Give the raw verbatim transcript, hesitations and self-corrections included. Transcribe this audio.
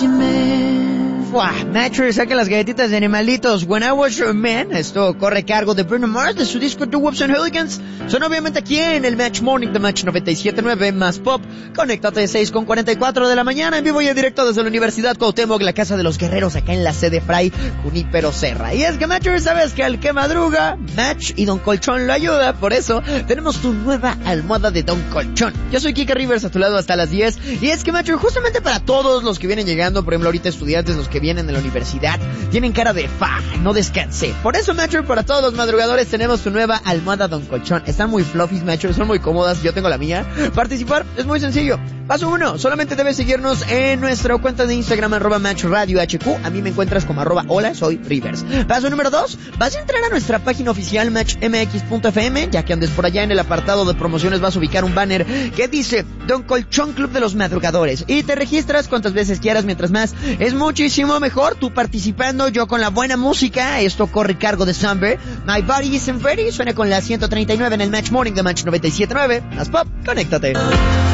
Wow, Mattress saca las galletitas de animalitos. When I Was Your Man. Esto corre a cargo de Bruno Mars de su disco The Whoops and Hooligans. Son obviamente aquí en el Match Morning de Match noventa y siete punto nueve más Pop. Conéctate seis con cuarenta y cuatro de la mañana en vivo y en directo desde la Universidad Cuauhtémoc, la casa de los guerreros, acá en la sede Fray Junípero Serra. Y es que Mattress, sabes que al que madruga, Match y Don Colchón lo ayuda. Por eso tenemos tu nueva almohada de Don Colchón. Yo soy Kika Rivers, a tu lado hasta las diez. Y es que Mattress, justamente para todos los que vienen llegando, por ejemplo ahorita estudiantes, los que vienen de la universidad, tienen cara de fa, no descansé. Por eso, Mattress, para todos los madrugadores tenemos tu nueva almohada Don Colchón. Están muy fluffy, Mattress, son muy cómodas, yo tengo la mía. Participar es muy sencillo. Paso uno, solamente debes seguirnos en nuestra cuenta de Instagram, arroba Match Radio H Q. A mí me encuentras como arroba hola, soy Rivers. Paso número dos, vas a entrar a nuestra página oficial match m x punto f m. Ya que andes por allá en el apartado de promociones vas a ubicar un banner que dice Don Colchón Club de los Madrugadores. Y te registras cuantas veces quieras, mientras más es muchísimo mejor. Tú participando, yo con la buena música. Esto corre cargo de Summer. My Body Isn't Ready. Suena con la ciento treinta y nueve en el Match Morning de Match noventa y siete punto nueve. Más Pop, conéctate.